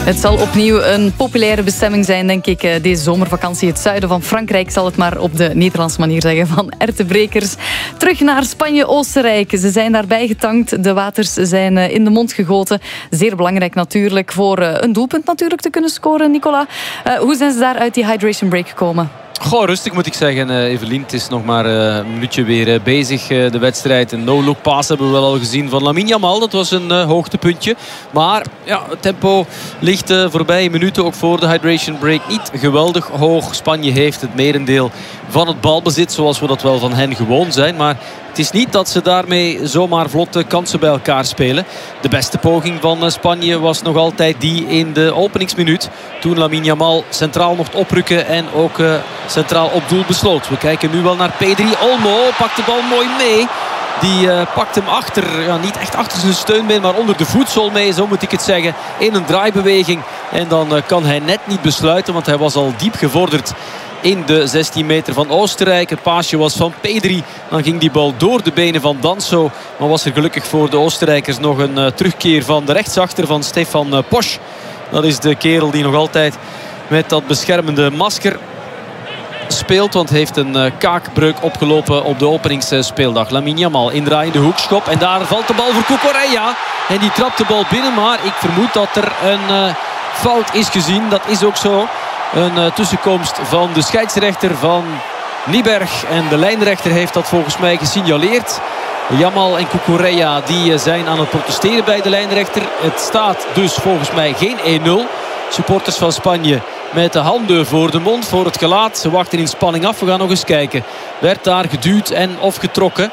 Het zal opnieuw een populaire bestemming zijn, denk ik, deze zomervakantie. Het zuiden van Frankrijk, zal het maar op de Nederlandse manier zeggen, van erwtenbrekers. Terug naar Spanje-Oostenrijk. Ze zijn daarbij getankt. De waters zijn in de mond gegoten. Zeer belangrijk natuurlijk voor een doelpunt natuurlijk te kunnen scoren, Nicola. Hoe zijn ze daar uit die hydration break gekomen? Goh, rustig moet ik zeggen, Evelien. Het is nog maar een minuutje weer bezig, de wedstrijd. Een no-look pass hebben we wel al gezien van Lamine Yamal. Dat was een hoogtepuntje. Maar ja, het tempo ligt voorbij minuten, ook voor de hydration break, niet geweldig hoog. Spanje heeft het merendeel van het balbezit, zoals we dat wel van hen gewoon zijn. Maar het is niet dat ze daarmee zomaar vlotte kansen bij elkaar spelen. De beste poging van Spanje was nog altijd die in de openingsminuut. Toen Lamine Yamal centraal mocht oprukken en ook centraal op doel besloot. We kijken nu wel naar Pedri. Olmo pakt de bal mooi mee. Die pakt hem achter, ja, niet echt achter zijn steunbeen, maar onder de voedsel mee, zo moet ik het zeggen. In een draaibeweging. En dan kan hij net niet besluiten, want hij was al diep gevorderd in de 16 meter van Oostenrijk. Het paasje was van Pedri. Dan ging die bal door de benen van Danso. Maar was er gelukkig voor de Oostenrijkers nog een terugkeer van de rechtsachter van Stefan Posch. Dat is de kerel die nog altijd met dat beschermende masker speelt, want heeft een kaakbreuk opgelopen op de openingsspeeldag. Lamine Yamal indraaiende hoekschop en daar valt de bal voor Cucurella. En die trapt de bal binnen, maar ik vermoed dat er een fout is gezien. Dat is ook zo. Een tussenkomst van de scheidsrechter van Nieberg. En de lijnrechter heeft dat volgens mij gesignaleerd. Yamal en Cucurella die zijn aan het protesteren bij de lijnrechter. Het staat dus volgens mij geen 1-0. Supporters van Spanje met de handen voor de mond, voor het gelaat. Ze wachten in spanning af. We gaan nog eens kijken. Werd daar geduwd en of getrokken?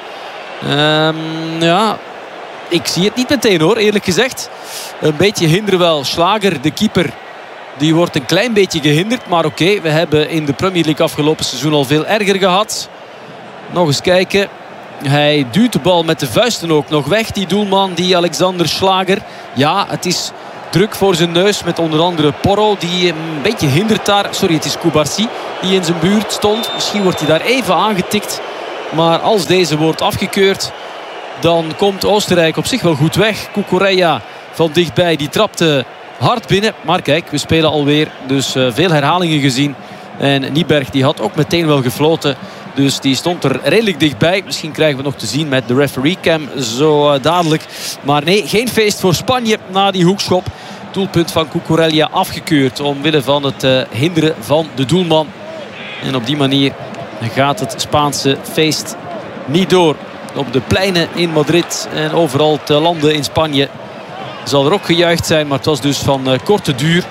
Ja, ik zie het niet meteen hoor, eerlijk gezegd. Een beetje hinder wel. Schlager, de keeper, die wordt een klein beetje gehinderd. Maar oké, we hebben in de Premier League afgelopen seizoen al veel erger gehad. Nog eens kijken. Hij duwt de bal met de vuisten ook nog weg. Die doelman, die Alexander Schlager. Ja, het is druk voor zijn neus met onder andere Porro. Die een beetje hindert daar. Sorry, het is Cubarsí die in zijn buurt stond. Misschien wordt hij daar even aangetikt. Maar als deze wordt afgekeurd, dan komt Oostenrijk op zich wel goed weg. Cucurella van dichtbij, die trapte hard binnen. Maar kijk, we spelen alweer. Dus veel herhalingen gezien. En Nieberg die had ook meteen wel gefloten. Dus die stond er redelijk dichtbij. Misschien krijgen we nog te zien met de referee cam zo dadelijk. Maar nee, geen feest voor Spanje na die hoekschop. Doelpunt van Cucurella afgekeurd omwille van het hinderen van de doelman. En op die manier gaat het Spaanse feest niet door. Op de pleinen in Madrid en overal te landen in Spanje zal er ook gejuicht zijn. Maar het was dus van korte duur.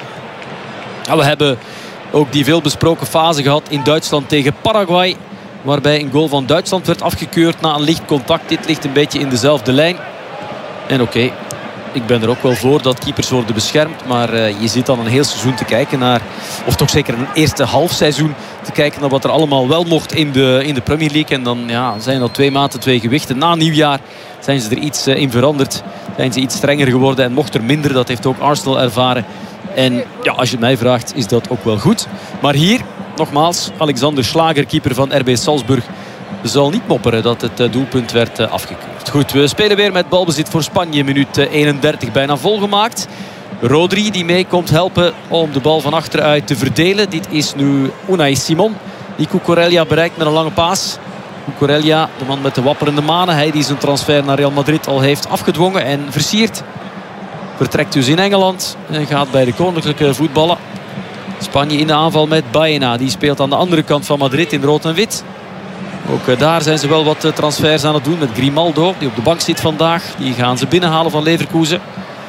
Ja, we hebben ook die veelbesproken fase gehad in Duitsland tegen Paraguay. Waarbij een goal van Duitsland werd afgekeurd na een licht contact. Dit ligt een beetje in dezelfde lijn. En oké, ik ben er ook wel voor dat keepers worden beschermd. Maar je zit dan een heel seizoen te kijken naar, of toch zeker een eerste half seizoen te kijken naar wat er allemaal wel mocht in de Premier League. En dan ja, zijn dat 2 maten, 2 gewichten. Na nieuwjaar zijn ze er iets in veranderd. Zijn ze iets strenger geworden en mocht er minder. Dat heeft ook Arsenal ervaren. En ja, als je het mij vraagt, is dat ook wel goed. Maar hier, nogmaals, Alexander Schlager, keeper van RB Salzburg, zal niet mopperen dat het doelpunt werd afgekeurd. Goed, we spelen weer met balbezit voor Spanje. Minuut 31 bijna volgemaakt. Rodri die mee komt helpen om de bal van achteruit te verdelen. Dit is nu Unai Simon die Cucurella bereikt met een lange paas. Cucurella, de man met de wapperende manen. Hij die zijn transfer naar Real Madrid al heeft afgedwongen en versierd. Vertrekt dus in Engeland en gaat bij de koninklijke voetballen. Spanje in de aanval met Baena. Die speelt aan de andere kant van Madrid in rood en wit. Ook daar zijn ze wel wat transfers aan het doen met Grimaldo, die op de bank zit vandaag. Die gaan ze binnenhalen van Leverkusen.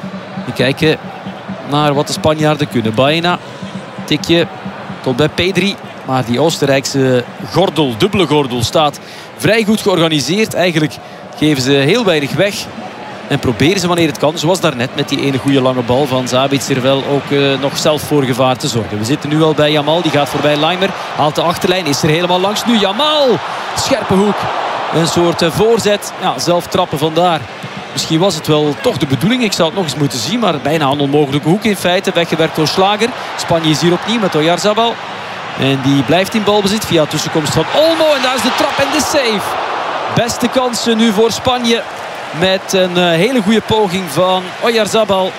We kijken naar wat de Spanjaarden kunnen. Baena, tikje tot bij Pedri. Maar die Oostenrijkse gordel, dubbele gordel, staat vrij goed georganiseerd. Eigenlijk geven ze heel weinig weg. En proberen ze wanneer het kan, zoals daarnet met die ene goede lange bal van Sabitzer wel ook nog zelf voor gevaar te zorgen. We zitten nu al bij Yamal, die gaat voorbij Leimer. Haalt de achterlijn, is er helemaal langs. Nu Yamal, scherpe hoek. Een soort voorzet, ja, zelf trappen vandaar. Misschien was het wel toch de bedoeling, ik zou het nog eens moeten zien. Maar bijna een onmogelijke hoek in feite, weggewerkt door Schlager. Spanje is hier opnieuw met Oyarzabal. En die blijft in balbezit via tussenkomst van Olmo. En daar is de trap en de save. Beste kansen nu voor Spanje. Met een hele goede poging van Oyarzabal.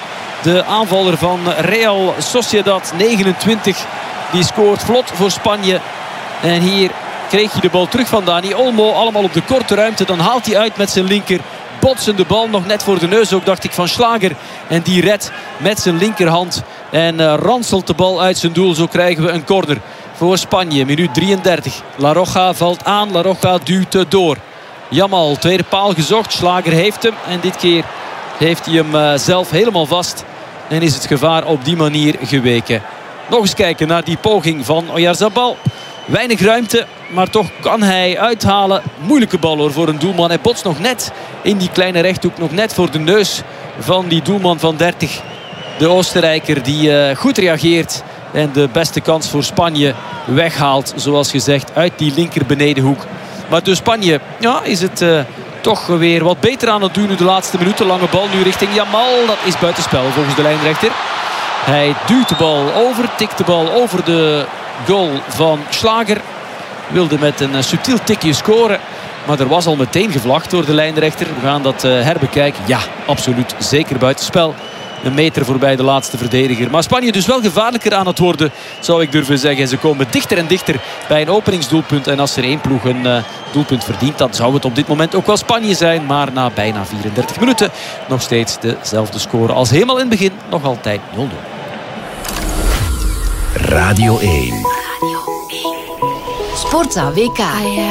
De aanvaller van Real Sociedad, 29. Die scoort vlot voor Spanje. En hier kreeg hij de bal terug van Dani Olmo. Allemaal op de korte ruimte. Dan haalt hij uit met zijn linker. Botsende bal nog net voor de neus ook, dacht ik, van Schlager. En die redt met zijn linkerhand. En ranselt de bal uit zijn doel. Zo krijgen we een corner voor Spanje. Minuut 33. La Roja valt aan. La Roja duwt door. Yamal, tweede paal gezocht. Schlager heeft hem. En dit keer heeft hij hem zelf helemaal vast. En is het gevaar op die manier geweken. Nog eens kijken naar die poging van Oyarzabal. Weinig ruimte, maar toch kan hij uithalen. Moeilijke bal hoor voor een doelman. Hij botst nog net in die kleine rechthoek. Nog net voor de neus van die doelman van 30. De Oostenrijker die goed reageert. En de beste kans voor Spanje weghaalt. Zoals gezegd uit die linker benedenhoek. Maar dus Spanje is het toch weer wat beter aan het doen nu de laatste minuten. Lange bal nu richting Yamal. Dat is buitenspel volgens de lijnrechter. Hij duwt de bal over. Tikt de bal over de goal van Schlager. Wilde met een subtiel tikje scoren. Maar er was al meteen gevlacht door de lijnrechter. We gaan dat herbekijken. Ja, absoluut. Zeker buitenspel. Een meter voorbij de laatste verdediger. Maar Spanje dus wel gevaarlijker aan het worden, zou ik durven zeggen. Ze komen dichter en dichter bij een openingsdoelpunt. En als er één ploeg een doelpunt verdient, dan zou het op dit moment ook wel Spanje zijn. Maar na bijna 34 minuten nog steeds dezelfde score als helemaal in het begin. Nog altijd 0-0. Radio 1. Sportza WK.